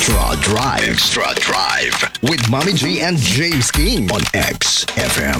Extra Drive with Mommy G and James King on XFM.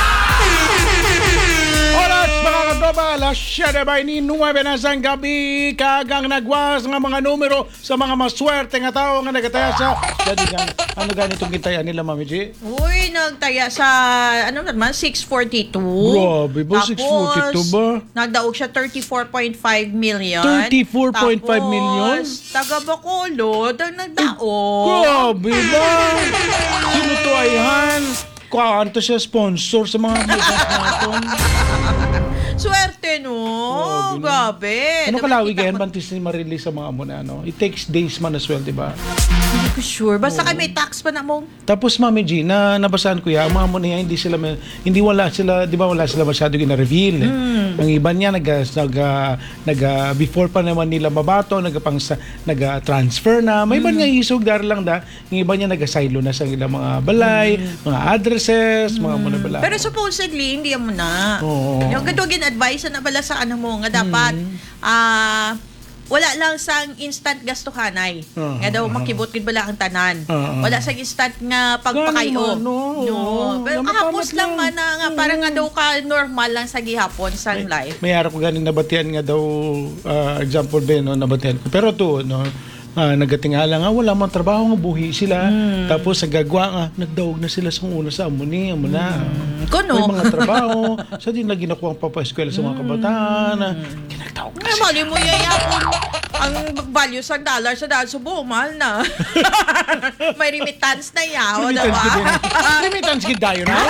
Oras mga katropa, alas 7:29 na sa gabi, kagang nagwas nga mga numero sa mga maswerte nga tao nga nagataya sa ano ganitong gitaya nila, Mami G? Uy, nagtaya sa, 642. Grabe ba, 642 ba? Nagdaog siya 34.5 million. 34.5 million? Taga Bacolod, ang nagdaog. Grabe ba? Sino to ayhan? Kuwanto siya sponsor sa mga business natin. Swerte, no? Grabe. Ano kalawi ganyan, bantis ni Marilis sa mga amo na, ano? It takes days man as well, di ba? Hindi ko sure. Basta kay may tax pa na mong. Tapos Mami G, nabasahan ko ya, ang mga amo niya, hindi wala sila, di ba wala sila masyado gina-reveal. Ang iba niya, before pa naman nila mabato, nag-transfer na. May iba nga isog, dar lang da. Ang iba niya nag-asilo na sa ilang mga balay, mga addresses, mga amo na balay. Pero supposedly, hindi mo na. Oo. Yung gadugin advice na bala sa ano mo, nga dapat, wala lang sang instant gastuhanay. Nga daw makibot gid bala ang tanan. Wala sang instant nga pagpakayo. No. Pero kahapos lang man na nga parang nga daw ka normal lang sa gihapon sang life. May harap ko ganin nabatian nga daw example ba no nabatian ko. Pero to no nagatingala nga wala man trabaho nga buhi sila. Tapos sa gagwa nga nagdaog na sila sa una sa amo na. Kuno. May mga trabaho sa din lagi nakuha ang papa-eskwela sa mga kabataan. Kinagtaog na. Mali mo yayapon. Ang value sa dollar sa dahil subo, mahal na. May remittance na yaw, diba? Remittance gid dayon na.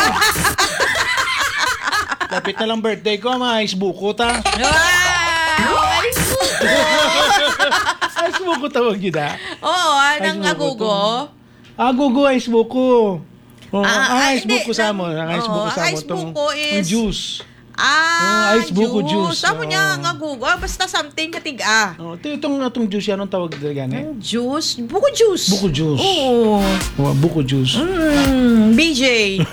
Lapit na lang birthday ko, mais buko ta. Ice buko tawag yun Oo, anang agugo. Agugo, ice buko. Ice buko sa mo. Ice buko sa mo. Ice buko is juice. Ice buko juice. Sabi niya ang agugo. Basta something katiga. Itong juice yan, anong tawag dito gani? Juice? Buko juice. Buko juice. Oo. Buko juice. BJ.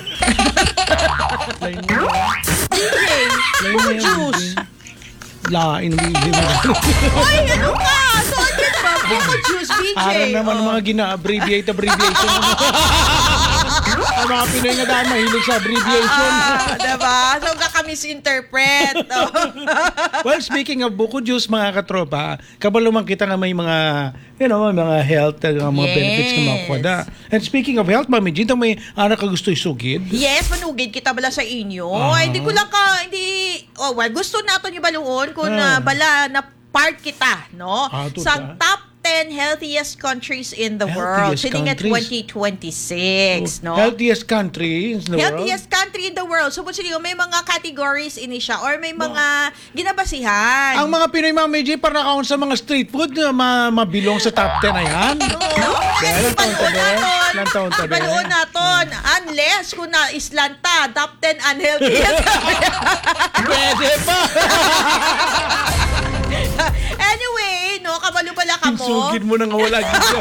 BJ. Buko juice. Lain BJ. Ay, ano ka? Soon ka ba? Buko juice, BJ. Aral naman mga abbreviation. Ang mga Pinoy nga dahil mahilig sa abbreviation. Diba? So, kaka-misinterpret. Well, speaking of buko juice, mga katropa, kabalo man kita nga may mga, mga health, mga benefits na makuha. And speaking of health, Mami G, may anak ka gusto isugid? Yes, manugid kita bala sa inyo. Ay, hindi ko lang gusto natin yung baluon kung bala na part kita, no? Sa top 10 healthiest countries in the world. Sitting at 2026, no? Healthiest country in the world? Healthiest country in the world. So, may mga categories ini siya or may mga ginabasihan. Ang mga Pinoy, Mami G, para nakaon sa mga street food na mabilong sa top 10 na yan? Baluon naton. Unless kung na islanta, top 10 unhealthiest. Pwede pa! Anyway, kabalo pala ka mo. Sugid mo nang wala dito.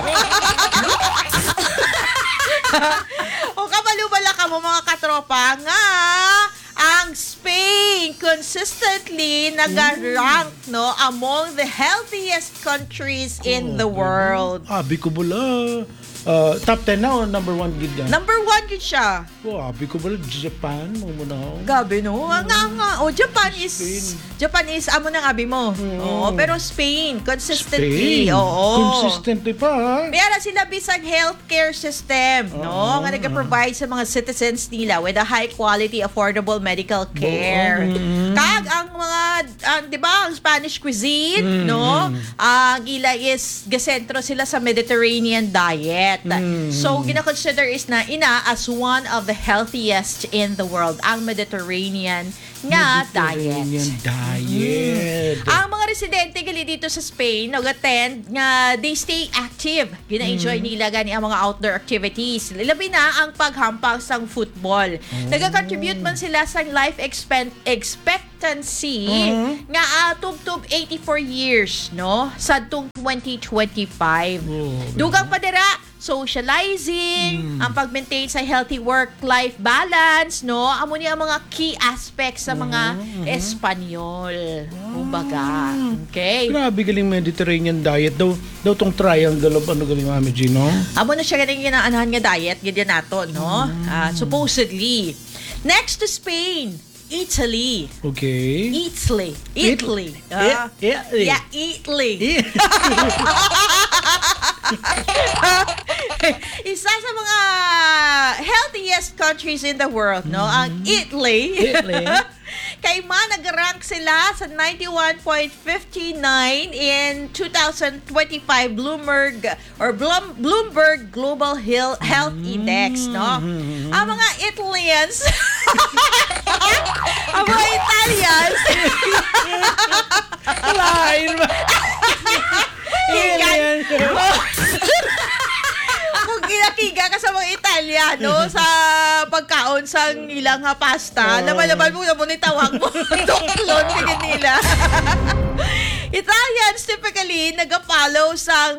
Kabalo pala ka mo mga katropa nga ang Spain consistently nag-rank among the healthiest countries in the world. Abi ko bula. Top 10 na o number 1 gid yan? Number 1 gid siya. Abi ko bula Japan mo muna ho. Gabi no. Nga. Japan is amo nang abi mo. Pero Spain consistently. Consistently pa ha. Mayroon sila bisag healthcare system, nga nag-provide sa mga citizens nila with a high quality affordable medical care. Kag ang mga 'di ba, ang Spanish cuisine, ang ila is gasentro sila sa Mediterranean diet. So, gina-consider is na as one of the healthiest in the world, ang Mediterranean diet. Ang mga residente gali dito sa Spain, nag-attend nga they stay active. Gina-enjoy nila gani ang mga outdoor activities. Labi na ang paghampang sang football. Nag-contribute man sila sa life expectancy nga tub 84 years, no? Sa 2025. Dugang padera socializing, ang pag-maintain sa healthy work-life balance, no? Amo ni ang mga key aspects sa mga Espanyol. Kumbaga. Okay? Grabe galing Mediterranean diet. Daw tong triangle of ano galing Mami G, no? Amo na siya galing ginaanahan nga diet, ganyan nato, no? Supposedly. Next to Spain, Italy. Okay. Italy. Italy. Italy. Yeah, Italy. Isa sa mga healthiest countries in the world, no? Ang Italy. Italy. Kay nag-rank sila sa 91.59 in 2025 Bloomberg Global Health Index, no? Ang mga Italians ang mga Italians Lain ba? Alien. kung ginakiga ka sa mga Italiano sa pagkaon sa ilang pasta, laman-laman mo na mo nitawag mo tuklon tingin nila. Italians typically nag-follow sa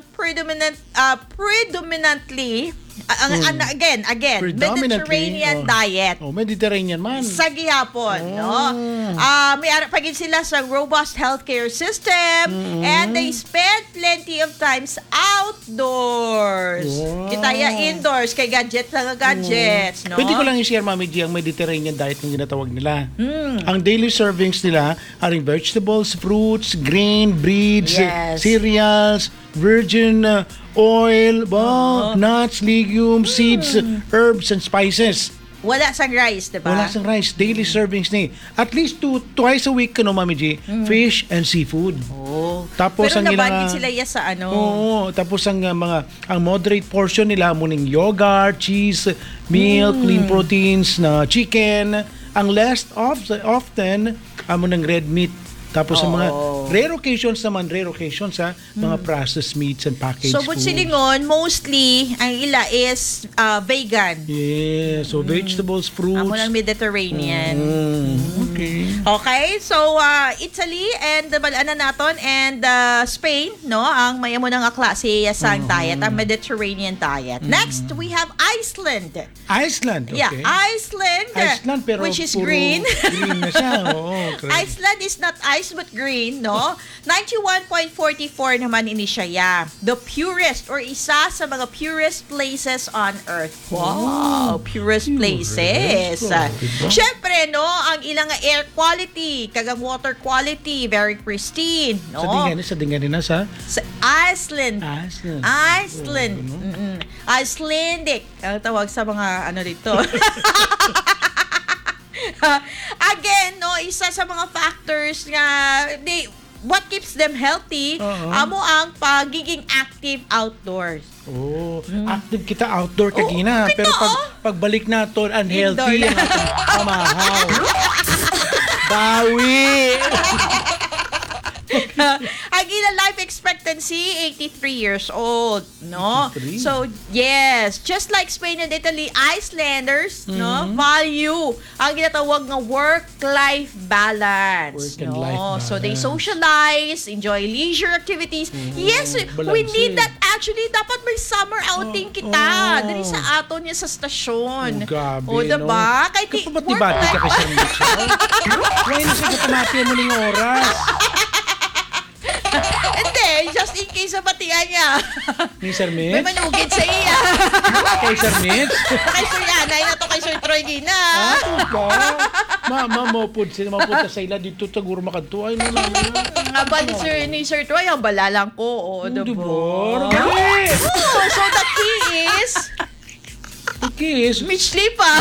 predominantly again Mediterranean diet. Mediterranean man. Sa gihapon, no? May pagin sila sa robust healthcare system and they spend plenty of times outdoors. Wow. Kita ya indoors kay gadgets, no? Pwede ko lang i-share, Mami G, ang Mediterranean diet ng ginatawag nila. Ang daily servings nila are vegetables, fruits, grain, breads, Yes. cereals, virgin oil, nuts, legumes, seeds, herbs, and spices. Wala sang rice, diba? Wala sang rice. Daily servings ni. At least twice a week, Mami G, fish and seafood. Oh. Tapos Pero ang ilang nabanding sila ya sa ano. Oo, tapos ang moderate portion nila muning yogurt, cheese, milk, lean proteins na chicken. Ang less often amo ng red meat. Tapos ang mga rare occasions sa mga processed meats and packaged So, foods. silingon, mostly, ang ila is vegan. Yeah, so vegetables, fruits. Amo ng Mediterranean. Okay. Okay, so Italy and naton and Spain, no, ang mayamo ng klase sa diet, ang Mediterranean diet. Next, we have Iceland. Iceland, okay. Yeah, Iceland, pero which is puro green. Green na siya. Oo, correct. Iceland is not ice but green, no? 91.44 naman ini siya. Yeah. The purest or isa sa mga purest places on earth. Wow, purest places. Diba? Syempre, no, ang ilang air quality, kagang water quality, very pristine, no? Sa dinganin na sa Iceland. Iceland. Iceland. Icelandic. Ang tawag sa mga ano dito. Again, no, isa sa mga factors nga what keeps them healthy, amo ang pagiging active outdoors. Active kita outdoor kagina. kita, Pero pagbalik naton, unhealthy Indoor. ang ating pamahaw. Bawi! Ang ilang life expectancy, 83 years old, no? 83? So, yes, just like Spain and Italy, Icelanders, no, value ang ginatawag nga work-life balance. Work and life So, they balance. socialize, enjoy leisure activities. Yes, we Balanse. need that. Actually, dapat may summer outing kita. Dali sa aton niya sa stasyon. Grabe, O, diba? no? Kahit Kapabati-bati ka kasi ng bitsa. Ngayon na siya katamati mo ng oras. Hindi, just in case sa batian niya. Ni Sir May Mitch? manugid sa iya. Kay Sir Mitch? Kay Sir Yanay na to kay Sir Troy Gina. Mapod sa ila dito siguro makadto. Ay, Nga ba ni Sir Troy, ang bala lang ko. O, Dibor. So the key is, Kiss. Mitch Lipa.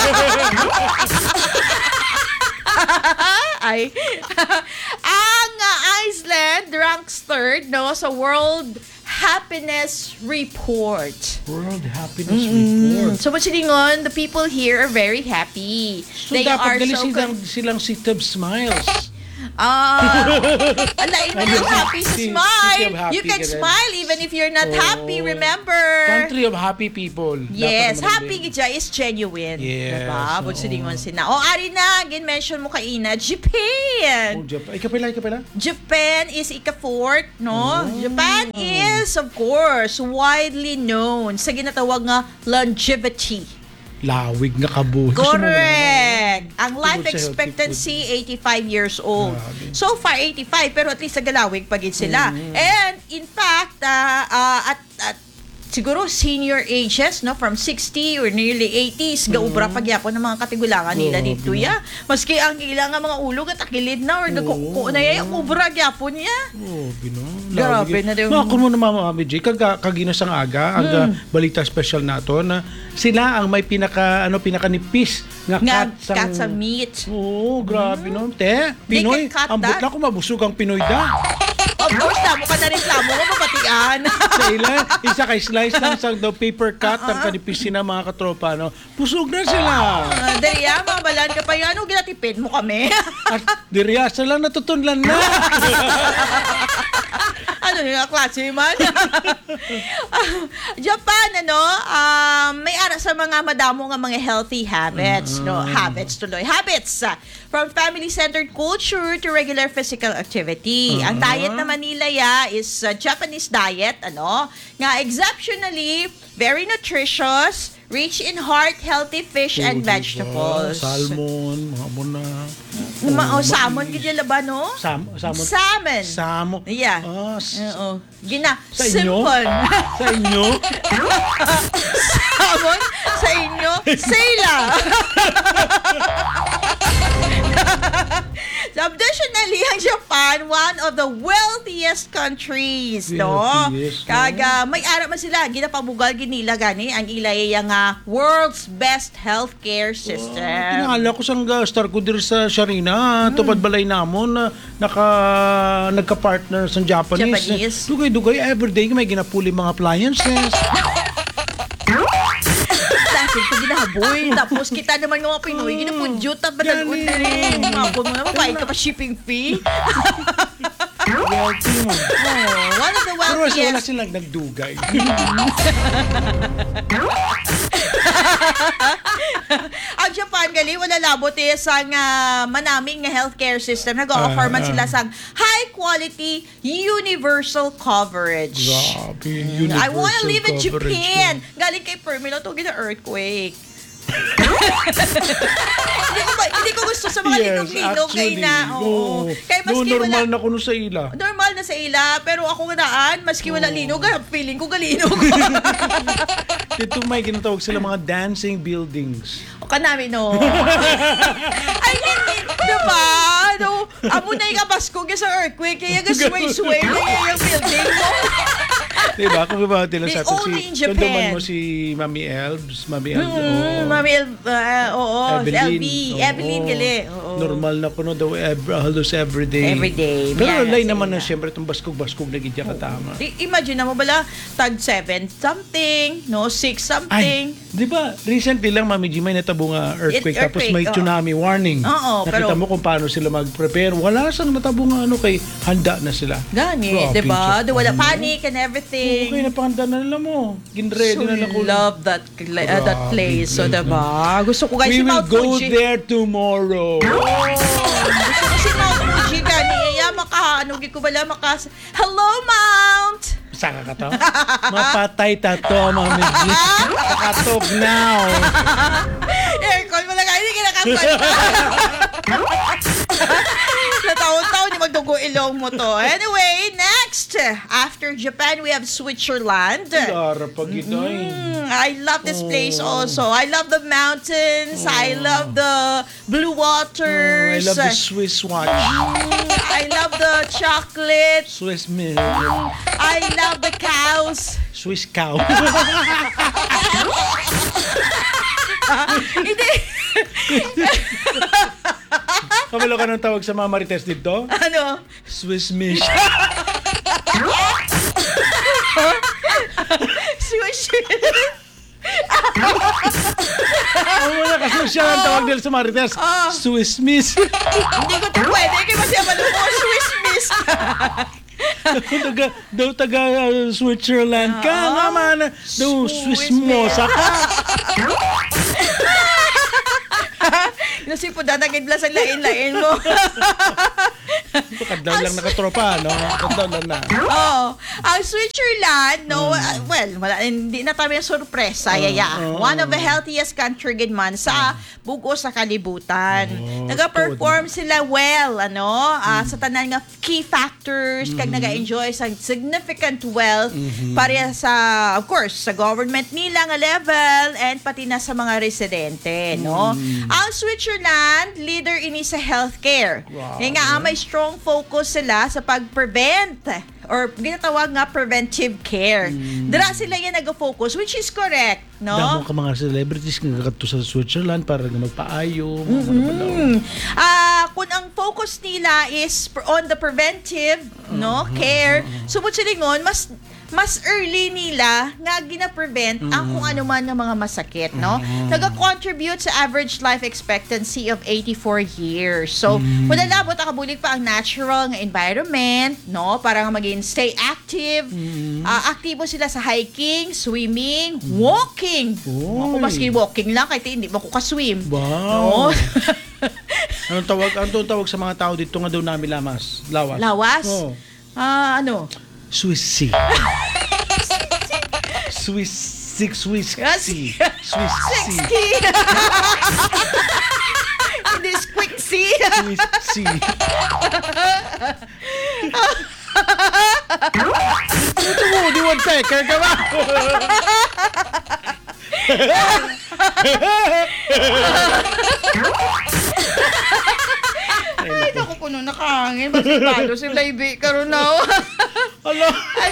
Ay. Ang Iceland ranks third, no, sa World Happiness Report. World Happiness Report. So, masilingon, the people here are very happy. So, dapat gali silang si Tab Smiles. Alain mo yung happy City smile. of happy You can ka rin. smile even if you're not happy, remember? Country of happy people. Yes, Dapat naman happy din. gidya is genuine. Yes, Diba? oo. Butsulingon sina. O, ari na, gin-mention mo kaina, Japan. Oh, Japan. Ika pala. Japan is ika-fourth, no? Oh. Japan is, of course, widely known sa ginatawag nga longevity. Lawig nga kabuhi. Correct! Ang life Tungkol sa healthy expectancy, 85 years old. Grabe. So far, 85, pero at least nagalawig pa gid sila. And, in fact, at siguro senior ages, no, from 60 or nearly 80s, gaubra pagyapon ng mga katigulangan nila Grabe dito, na. ya. Maski ang ilang nga mga ulo at takilid na or nagkuko na ya, ubra gyapon niya. Oh, bino. Grabe na daw. Ako mo na Mami J, kaginas ang aga, ang balita special nato na sila ang may pinakanipis nga Cat sa meat. Oo, grabe no. Te, They Pinoy, can cut ambot that. na kung mabusog ang Pinoy da. Of course, damo ka na rin klamo ko, papatian. Sa ila, isa kay slice lang sa daw paper cut ang kanipisin na mga katropa, no. Busog na sila. Dali mga balan ka pa yan. Ano ginatipid mo kami? At diriyasa lang natutunlan na. Ano yung klase man? Japan, may ara sa mga madamo nga mga healthy habits, no? Habits tuloy. Habits! From family-centered culture to regular physical activity. Ang diet naman nila is Japanese diet, nga exceptionally very nutritious, rich in heart, healthy fish and Diba? vegetables. Salmon, mga muna. Salmon, ganyan ba, no? Salmon. Salmon. Salmon. Yeah. Ah, Oo. Gina. Sa inyo? Simple. Sa inyo? Salmon sa inyo. Saila. Additionally, ang Japan, one of the wealthiest countries, no? Wealthiest, no? Kaga, may ara man sila, ginapabugal ginila gani, ang ilay nga world's best healthcare system. Kinala ko sang star ko dir sa Sharina, tupad balay namon na nagka-partner sa Japanese. Dugay-dugay everyday may ginapuli mga appliances. Dahil ko ginahaboy. Tapos kita naman ng mga Pinoy, ginapudyot at badalun na rin. Mga po mga mabayad ka pa shipping fee. Wealthy mo. One of the Pero wala wealthiest. silang nagdugay. Ang Japan, gali, wala labot sa manaming nga healthcare system. Nag-offer man sila sa high quality universal coverage. Grabe. I wanna live in Universal coverage Japan. yan. Galing kay Permilo, to earthquake. hindi ko gusto sa mga linog-linog kay na. Oo. Kaya maski normal wala, na kuno sa ila. normal na sa ila, pero ako naan, maski wala linog, feeling ko galinog. Ito may ginatawag sila mga dancing buildings. O kanami, no. Ay, hindi. Diba? No, amo na yung kabaskog sa earthquake, kaya sway-sway na yung building mo. Diba? Kung ba tila The sa ato only in si Japan. Kanduman mo si Mami Elbs. Mami Elbs. Mami, oo. Evelyn. LB. Evelyn, gali. Oo. Normal na kuno daw halos everyday. Everyday. Pero Yan, lay sa naman ila. na siyempre itong baskog-baskog na gidya katama. Imagine na mo bala, tag 7 something, no, 6 something. Ay, di ba, recently lang, Mami G, may natabo nga earthquake, tapos may oo. tsunami warning. Oo, Nakita pero- mo kung paano sila mag-prepare. Wala sa natabo nga handa na sila. Gani, Grabe, di ba? Japan. Wala panic and everything. Okay, napahanda na nila mo. Ginready So na lang ko. love that that place. So, diba? Gusto ko guys We si will Mount go Fuji. there tomorrow. Gusto ko si Mount Fuji gani. Ko bala Hello, Mount! Saka ka to? Mapatay ta to, Mami G. Nakatog now. Aircon mo lang hindi kinakapal. Nataon-taon yung magdugo ilong mo to. Anyway, next. After Japan, we have Switzerland. Dara pag ito I love this place also. I love the mountains. I love the blue waters. I love the Swiss watch. I love the chocolate. Swiss milk. I love the cows. Swiss cow. Hindi. Kamalo ka ng tawag sa mga marites dito? Ano? Swiss mish. Swish. Ano mo na kasi Ano siya ang tawag nila sa Marites? Swiss Miss. Hindi ko ito pwede. Kaya kasi naman mo, Swiss Miss. Taga Switzerland ka naman. Daw Swiss mosa ka. Kasi po dadagin bla sa lain-lain mo. Kadlaw lang nakatropa, no? Kadlaw lang na. Oh, ang Switzerland, no, hindi na tayo sorpresa, yaya. One of the healthiest country man sa bugos sa kalibutan. Nag-perform sila well, sa tanan nga key factors kag naga-enjoy sa significant wealth para sa, of course, sa government nila nga level and pati na sa mga residente, no? Ang Switzerland, leader ini sa healthcare. Kaya nga, may strong focus sila sa pag-prevent or ginatawag nga preventive care. Dira sila yan nag-focus, which is correct, no? Damo ka mga celebrities nga kadto sa Switzerland para nga magpaayo. Kung ang focus nila is on the preventive, care, subot silingon, mas early nila nga gina-prevent ang kung ano man ng mga masakit, no? Naga-contribute sa average life expectancy of 84 years. So, malalabot ang kabulig pa ang natural nga environment, no? Para nga maging stay active. Aktibo sila sa hiking, swimming, walking. Ako maski walking lang, kahit hindi mo ko ka-swim. Wow. No? Anong tawag sa mga tao dito nga daw namin lawas? Lawas? Oh. Ano? Swiss Sea. Swiss Sea. Swiss Sea. Hindi quick sea. Swiss Sea. Ito mo, di woodpecker ka ba? Ay, naku ko nung nakahangin. Basta talo si Laibi karon na. Hello?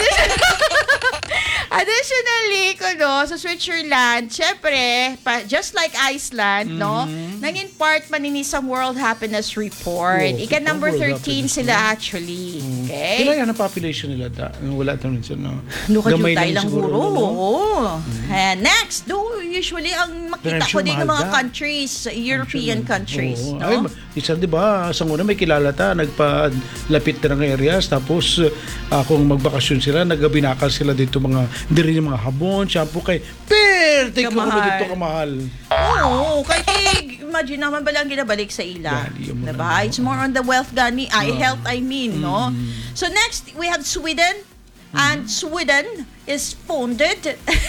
Additionally, sa Switzerland, syempre, just like Iceland, naging part maninisang World Happiness Report. Oh, Ika number World 13 Happiness, sila actually. Okay? Kailan yan ang population nila? Wala naman siya, no? Gamay lang siguro, guro. no? Oo. And next, usually ang makita Pero ko sure, din ng mahal mga ka. countries, European countries. Oo. No? Ay, isa, di ba, sa una may kilala ta, nagpa-lapit na ng areas, tapos kung magbakasyon sila, nagbinakal sila dito mga, hindi rin yung mga habon, shampoo, kay take ko Kamahal. dito kamahal. Oo, kahit imagine naman ba lang ginabalik sa ila. Gali mo Diba? na. It's more on the wealth gani, health I mean, no? So next, we have Sweden. And Sweden is founded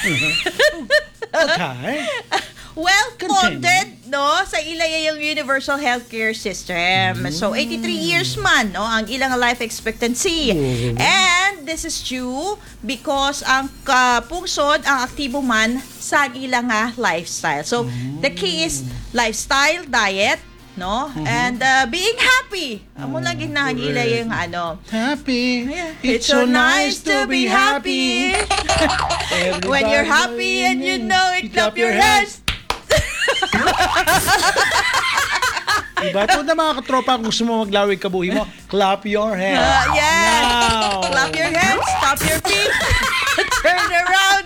Okay. well-founded, no, sa ilaya yung universal healthcare system. So, 83 years man, no, ang ilang life expectancy. And this is due because ang kapungsod, ang aktibo man sa ilang lifestyle. So, the key is lifestyle, diet, no, and being happy. Amo lang ginahangila yung Happy. It's so nice to be happy. When you're happy and you know it, clap your hands. Diba? Ito na mga katropa, kung gusto mo maglawig kabuhi mo, clap your hands. Yes. Now. Clap your hands, stop your feet, turn around.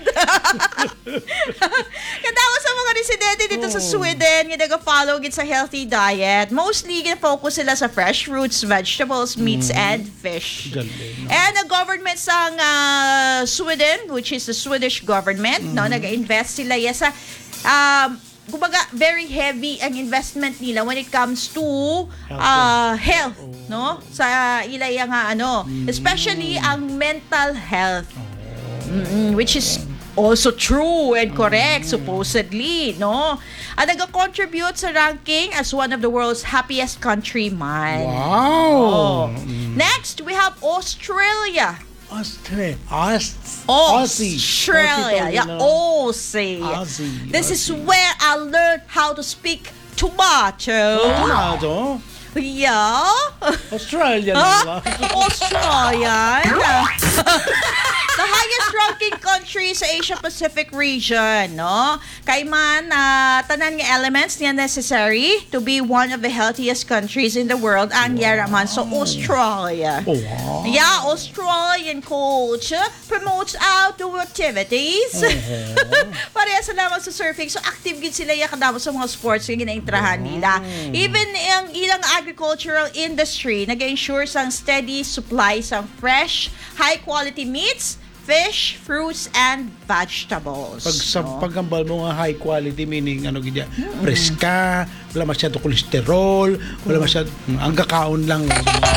Kadawa sa mga residente dito sa Sweden, yung nag-follow git sa healthy diet. Mostly, focus sila sa fresh fruits, vegetables, meats, and fish. Galing. And the government sa Sweden, which is the Swedish government, no, nag-invest sila sa kumbaga very heavy ang investment nila when it comes to health, no? Sa ilaya nga especially ang mental health. Which is also true and correct supposedly, no? At nag-contribute sa ranking as one of the world's happiest country man. Wow. Next, we have Australia. Aussie. Australia. Yeah, Aussie. Aussie. This is where I learned how to speak tomato. Tomato. Yeah. Australia na ba? Australian. The highest ranking country sa Asia Pacific region, no? Kay man tanan nga elements niya necessary to be one of the healthiest countries in the world ang yaraman sa Australia. Oh, wow. Yeah, Australian coach promotes outdoor activities. Parehas lamang sa surfing. So active gid sila ya kadamo sa mga sports nga ginaintrahan nila. Even ang ilang agricultural industry nag-ensure sang steady supply sang fresh, high quality meats, fish, fruits, and vegetables. Pagambal mo nga high quality, meaning ano gidya, preska, wala masyado kolesterol, wala masyado, ang kakaon lang.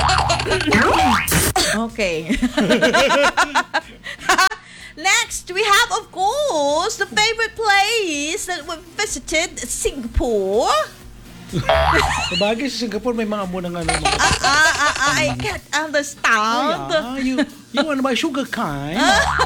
Okay. Next, we have, of course, the favorite place that we visited, Singapore. Sabagay sa Singapore, may mga munang ano, mga... I can't understand. You want to buy sugar cane?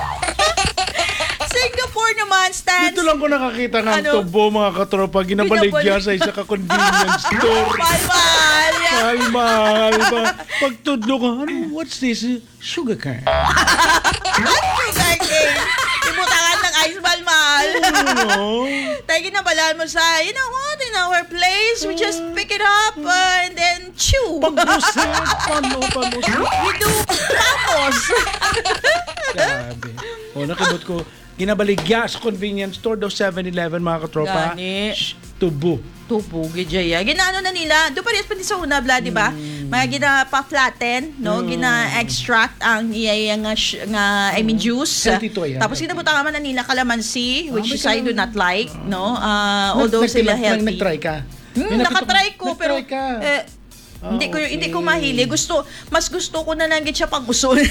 Singapore naman stands... Dito lang ko nakakita ng Ano? tubo, mga katropa, ginabaligya sa isa ka convenience store. Mahal. Mahal ba? Pagtudlo ka, ano, what's this? Sugar cane. Sugar cane. Ibutangan ng ice mahal. Ano? Tayo ginabalaan mo sa, you know what, in our place, we just pick it up and then chew. Pagbuset, paano? We do tapos. Grabe. O, nakibot ko, ginabaligya sa convenience store daw 7-Eleven, mga katropa. Gani. Tubo. Tupo, gidya. Ginano na nila. Doon pa rin pa sa una, bla, di ba? Mga gina-pa-flatten, no? Gina-extract ang juice. Healthy to, yan. Tapos ginabuta naman na nila calamansi, which may is I do not like, no? Although sila healthy. Nag-try ka? Nakatry ko, pero Nag-try ka. hindi ko mahili. Mas gusto ko na lang gid siya pag-usol.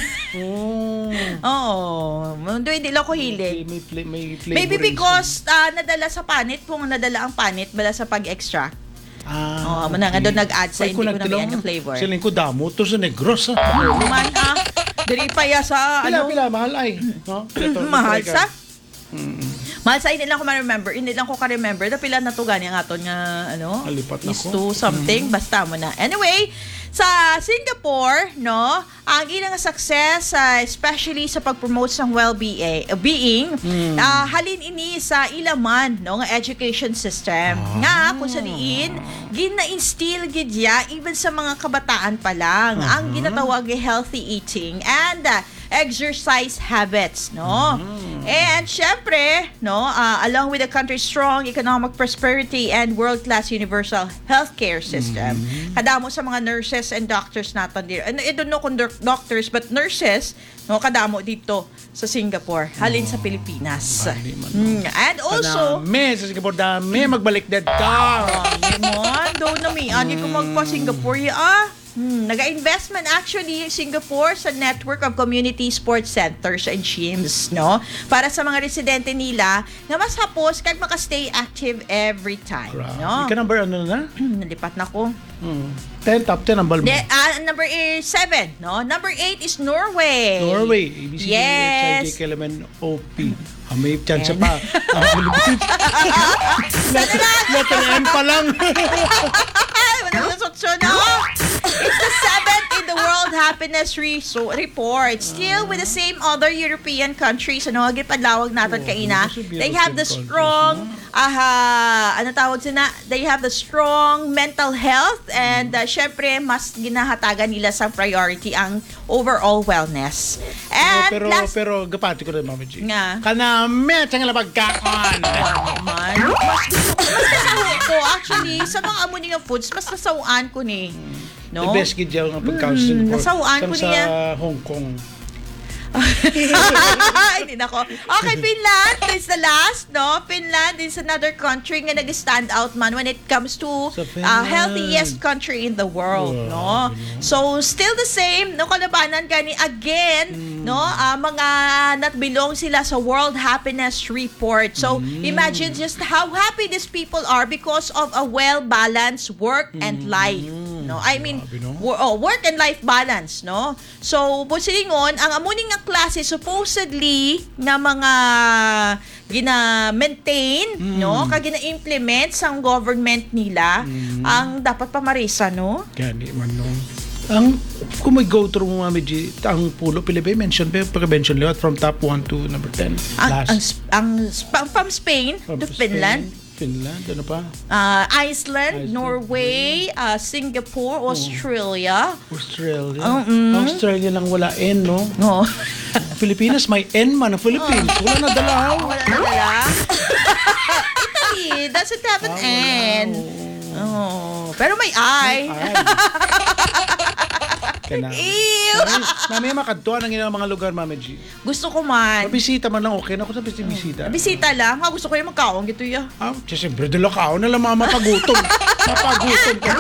Oo. Hindi lang ko hilig. May flavor. Maybe because nadala sa panit, kung nadala ang panit bala sa pag-extract. Nga doon nag-add sa hindi ko na yan yung flavor. Siling ko damo to sa Negros. Man diri pa ya sa Pila, mahal ay. No? Mahal sa? Mahal sa hindi lang ko ma-remember. Hindi lang ko ka-remember. Pila na to gani ang aton nga Alipat na is ko. to something. Basta mo na. Anyway, sa Singapore, no, ang ilang success, especially sa pag-promote ng well-being, halin ini sa ilaman, no, nga education system. Nga, kung sa diin, gina-instill gidya even sa mga kabataan pa lang, ang ginatawag healthy eating and exercise habits, no? And syempre, no, along with the country's strong economic prosperity and world-class universal healthcare system, kadamo sa mga nurses and doctors natin dito. And I don't know kung doctors, but nurses, no, kadamo dito sa Singapore, halin sa Pilipinas. And also, Dami sa Singapore, dami. Magbalik dead ka. doon na mi, ani ko magpa-Singapore, Naga-investment actually yung Singapore sa network of community sports centers and gyms, no? Para sa mga residente nila na mas hapos kag maka-stay active every time, no? Ika number ano na? Nalipat na ko. 10, top 10 ang balmo. Number 7, no? Number 8 is Norway. Norway, ABCD, Yes. HIJ, KLMN, OP. May chance pa. Letter M pa lang. It's the 7th in the World Happiness Report. Still with the same other European countries. Gipadlawag natin kaina. They have the strong, they have the strong mental health and syempre, mas ginahatagan nila sa priority ang overall wellness. And Pero gapati ko rin, Mama G. Nga. Kanami, tsang labagkaan. Mas nasahuan ko. Actually, sa mga amuning of foods, mas nasahuan ko ni. No? The best kid yung pagkaon sa Singapore. Nasahuan ko niya. Sa Hong Kong. Hindi na ko. Okay, Finland is the last, no? Finland is another country nga nag-stand out man when it comes to healthiest country in the world, no? So, still the same, no? Kalabanan gani again, no? Mga not belong sila sa World Happiness Report. So, imagine just how happy these people are because of a well-balanced work and life, no? I mean, work and life balance, no? So, busilingon, ang amuning nga klase supposedly na mga gina-maintain, no? Kag gina-implement sang government nila ang dapat pamarisa, no? Gani man no. kung may go through mo, Mami G, ang Pulo Pilipay, prevention law from top 1 to number 10. From Spain to Finland, Ano pa? Iceland, Norway, Singapore, Australia. Australia lang wala N, no? No. Pilipinas may N man ang Philippines. Wala na dala. Wala na dala. Italy doesn't have an N. Oh, pero may I. Ew! Mami, makadtuan ang ilang mga lugar, Mami G. Gusto ko man. Mabisita man lang, okay na ako sa bisita. Bisita lang. Gusto ko yung magkaong gito ya. Siyempre, dala kaon na lang mga mapagutom. Mapagutom ka.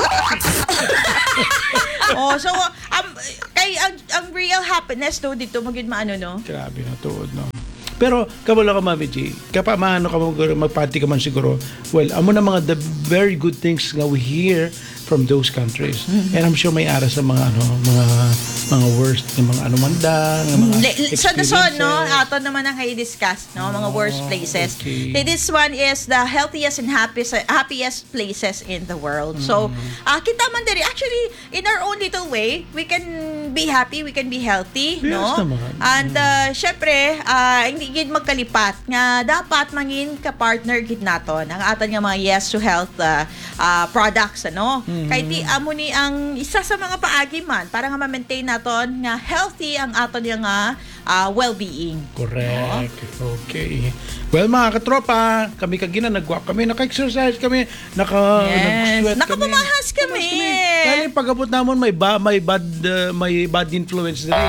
So, ang real happiness do dito, maging maano, no? Grabe na tuod, no? Pero, kabalo ka, Mami G, kapamaano ka magpati ka man siguro, well, amo na mga the very good things nga we hear from those countries. And I'm sure may ara sa mga mga worst ng mga anumanda, mga experiences. no? Ato naman ang i-discuss, no? Mga worst places. Okay. This one is the healthiest and happiest places in the world. So, kita man diri. Actually, in our own little way, we can be happy, we can be healthy, Yes, no? naman. And syempre, hindi gid magkalipat nga dapat mangin ka-partner gid naton ang aton nga mga Yes to Health products, ano? Kay di amo ni ang isa sa mga paagi man para nga ma-maintain naton nga healthy ang aton nga well-being. Correct. Okay. Well, mga katropa, kami kagina nagwa kami, naka-exercise kami, nag-sweat kami. Nakapamahas kami. Kaya pag-abot namon may bad influence din.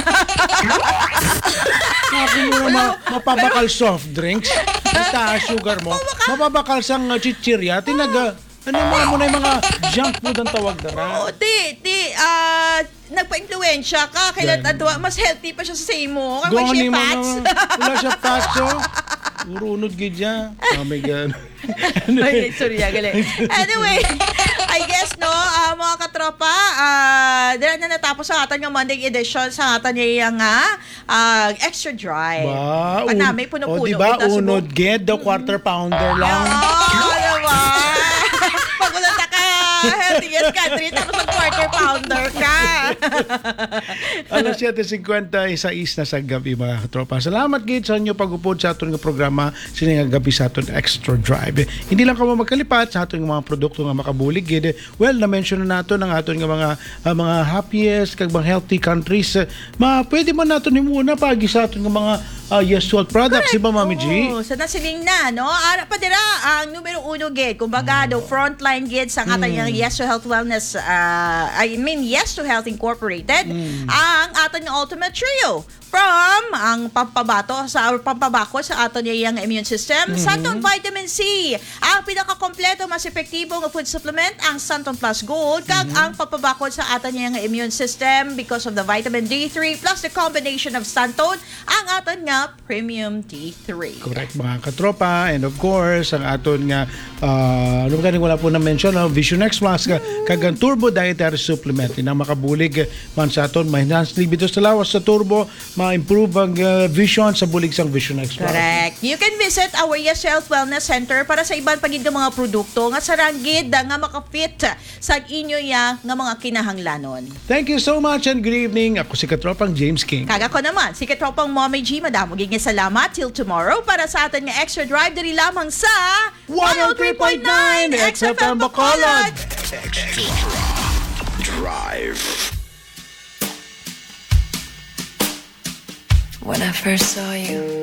Ako muna mapabakal soft drinks, itaas sugar mo, mapabakal sang chichirya, mo na yung mga junk food ang tawag dara. Nagpa-influensya ka, kailan mas healthy pa siya sa mo. Kaya Gawin siya mo fats. wala siya fats, urunod gidya. Oh my God. Ay, sorry, galing. Anyway, I guess, no, mga katropa, dira na natapos ang aton yung Monday edition sa aton yung extra dry. Ba, Panami, puno-puno. diba, unod ged, the quarter pounder lang. Naman. Pagulat ka, healthiest country, tapos ang quarter pounder ka. 7:56 na sa gabi, mga katropa. Salamat gid sa inyo pag-upod sa aton nga programa sini nga gabi sa aton Extra Drive. Hindi lang kamo magkalipat sa aton mga produkto nga makabulig gid. Well, na-mention na nato ang aton nga mga happiest kag mga healthy countries. Pwede man nato ni muna pagi sa aton nga mga Yes to Health products, iba, Mami G? So nasiling na, no? Ara pa dira ang numero 1 gid, kumbaga do frontline gid sa aton yung Yes to Health Wellness, Yes to Health Incorporated, ang aton yung Ultimate Trio. From ang pampabako sa aton yung immune system, Santon Vitamin C, ang pinaka-kompleto mas epektibo nga food supplement, ang Santon Plus Gold, kag ang pampabako sa aton yung immune system because of the vitamin D3 plus the combination of Santon, ang aton nga Premium D3. Correct, mga katropa. And of course, ang aton nga wala po na-mention, Vision X Plus, kag ang Turbo Dietary Supplement, na makabulig man sa aton, ma-enhance libido sa lawas sa turbo, ma-improve ang vision sa bulig sang Vision X Plus. Correct. You can visit our Yes Health Wellness Center para sa ibang pagid nga mga produkto nga saranggid nga makafit sa inyo nga mga kinahanglanon. Thank you so much and good evening. Ako si Katropang James King. Kaga ko naman, si Katropang Mommy G, madamo gig nga salamat till tomorrow para sa atin nga Extra Drive diri lamang sa 103.9 XFM Bacolod. Extra Drive. When I first saw you